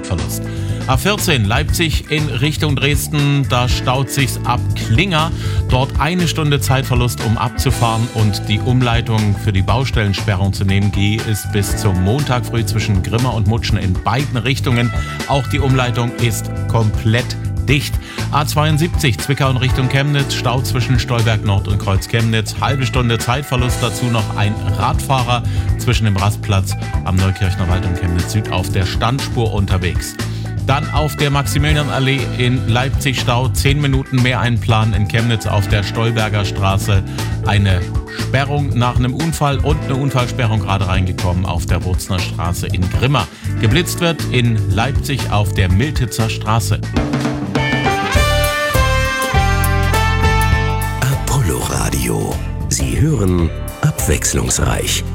Zeitverlust. A14 Leipzig in Richtung Dresden, da staut sich's ab Klinger. Dort 1 Stunde Zeitverlust, um abzufahren und die Umleitung für die Baustellensperrung zu nehmen. Ist bis zum Montag früh zwischen Grimma und Mutschen in beiden Richtungen. Auch die Umleitung ist komplett dicht. A72 Zwickau in Richtung Chemnitz, Stau zwischen Stolberg Nord und Kreuz Chemnitz. Halbe Stunde Zeitverlust, dazu noch ein Radfahrer zwischen dem Rastplatz am Neukirchner Wald und Chemnitz Süd auf der Standspur unterwegs. Dann auf der Maximilianallee in Leipzig Stau, 10 Minuten mehr einplanen. In Chemnitz auf der Stolberger Straße eine Sperrung nach einem Unfall und eine Unfallsperrung gerade reingekommen auf der Wurzner Straße in Grimma. Geblitzt wird in Leipzig auf der Miltitzer Straße. Apollo Radio. Sie hören abwechslungsreich.